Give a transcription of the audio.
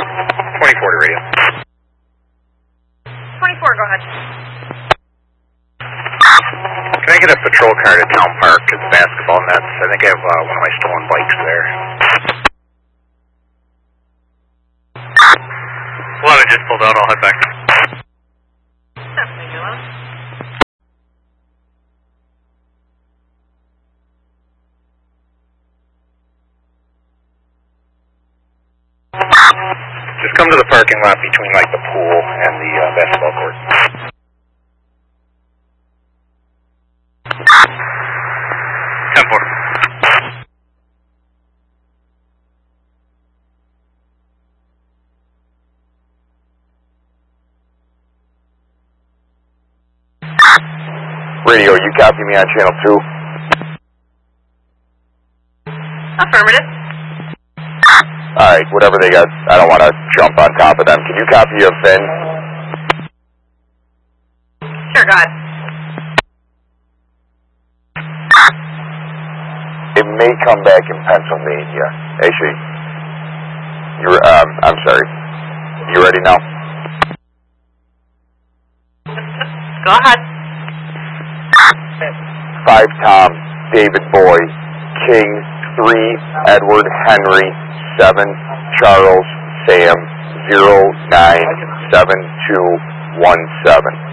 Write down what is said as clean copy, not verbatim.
24 to radio. 24, go ahead. Can I get a patrol car to Town Park at the basketball nets? I think I have one of my stolen bikes there. 11 just pulled out, I'll head back. Definitely do it. Just come to the parking lot between like the pool and the basketball court. 10-4. Radio, you copy me on channel 2? Affirmative. Alright, whatever they got, I don't want to jump on top of them. Can you copy your Finn? Sure, go ahead. It may come back in Pennsylvania. Actually, I'm sorry. You ready now? Go ahead. 5 Tom, David Boy, King, 3 Edward Henry, 7 Charles Sam, 097217.